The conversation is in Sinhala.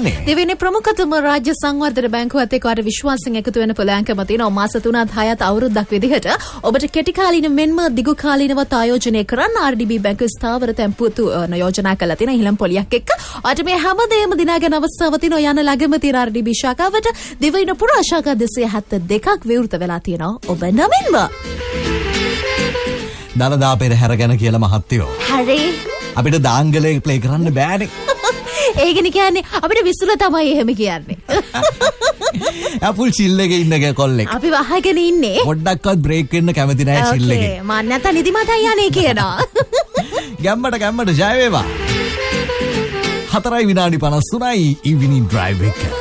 තියෙන්නේ. දෙවෙනි ප්‍රමුඛතම රාජ්‍ය සංවර්ධන බැංකුවත් එක්ක විශ්වාසයෙන් එකතු වෙන පුළුවන්කම තියෙනවා. මාස 3ත් 6ත් අවුරුද්දක් විදිහට ඔබට කෙටි කාලීන මෙන්ම දිගු කාලීනවත් ආයෝජනය කරන්න RDB බැංකුවේ ස්ථාවර තැන්පතු යෝජනා කරලා තියෙන ඉහළම පොලියක් එක්ක. ඔයාට මේ හැමදේම දිනාගෙන අවස්ථාව තියෙනවා. යන ළඟම තියෙන RDB ශාඛාවට දෙවෙනි පුරා ශාඛා 272ක් විවෘත වෙලා තියෙනවා. ඔබ නමින්ම දලදා පෙරහැර ගැන කියලා මහත්තයෝ. හරි. අපිට දාංගලේ ප්ලේ කරන්න බෑනේ. ඒකනේ කියන්නේ අපිට විසුල තමයි එහෙම කියන්නේ. අපුල් චිල් එකේ ඉන්න කොල්ලෙක්. අපි වහගෙන ඉන්නේ. පොඩ්ඩක්වත් බ්‍රේක් වෙන්න කැමති නැහැ චිල් එකේ. ඕකේ මම නැත්නම් නිදිමතයි යන්නේ කියනවා. ගැම්මට ජය වේවා. 4 විනාඩි 53යි ඉවිනිං ඩ්‍රයිව් එක.